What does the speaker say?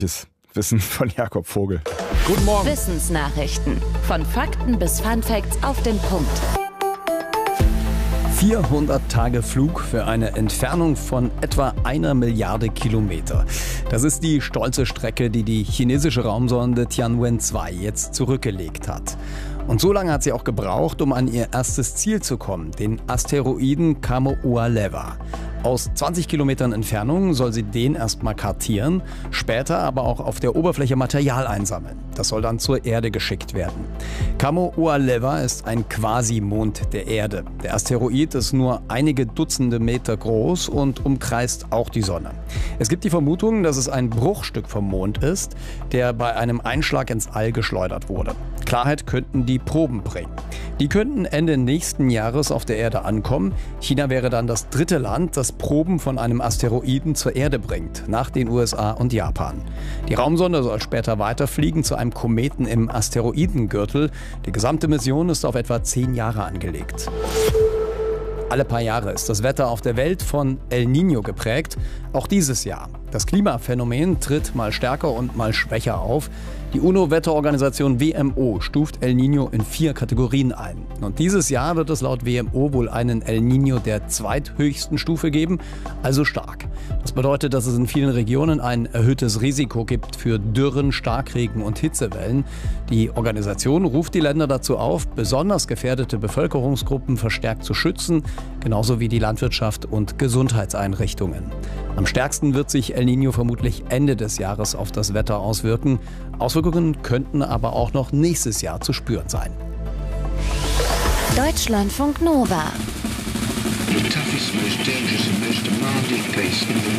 Wissen von Jakob Vogel. Guten Morgen. Wissensnachrichten. Von Fakten bis Funfacts auf den Punkt. 400 Tage Flug für eine Entfernung von etwa 1 Milliarde Kilometer. Das ist die stolze Strecke, die die chinesische Raumsonde Tianwen-2 jetzt zurückgelegt hat. Und so lange hat sie auch gebraucht, um an ihr erstes Ziel zu kommen, den Asteroiden Kamo'ula-Lewa. Aus 20 Kilometern Entfernung soll sie den erstmal kartieren, später aber auch auf der Oberfläche Material einsammeln. Das soll dann zur Erde geschickt werden. Kamo'ula-Lewa ist ein Quasi-Mond der Erde. Der Asteroid ist nur einige Dutzende Meter groß und umkreist auch die Sonne. Es gibt die Vermutung, dass es ein Bruchstück vom Mond ist, der bei einem Einschlag ins All geschleudert wurde. Klarheit könnten die Proben bringen. Die könnten Ende nächsten Jahres auf der Erde ankommen. China wäre dann das dritte Land, das Proben von einem Asteroiden zur Erde bringt, nach den USA und Japan. Die Raumsonde soll später weiterfliegen zu einem Kometen im Asteroidengürtel. Die gesamte Mission ist auf etwa 10 Jahre angelegt. Alle paar Jahre ist das Wetter auf der Welt von El Niño geprägt, auch dieses Jahr. Das Klimaphänomen tritt mal stärker und mal schwächer auf. Die UNO-Wetterorganisation WMO stuft El Niño in 4 Kategorien ein. Und dieses Jahr wird es laut WMO wohl einen El Niño der zweithöchsten Stufe geben, also stark. Das bedeutet, dass es in vielen Regionen ein erhöhtes Risiko gibt für Dürren, Starkregen und Hitzewellen. Die Organisation ruft die Länder dazu auf, besonders gefährdete Bevölkerungsgruppen verstärkt zu schützen, genauso wie die Landwirtschaft und Gesundheitseinrichtungen. Am stärksten wird sich El Niño vermutlich Ende des Jahres auf das Wetter auswirken. Auswirkungen könnten aber auch noch nächstes Jahr zu spüren sein. Deutschlandfunk Nova. The toughest, most dangerous and most demanding place in the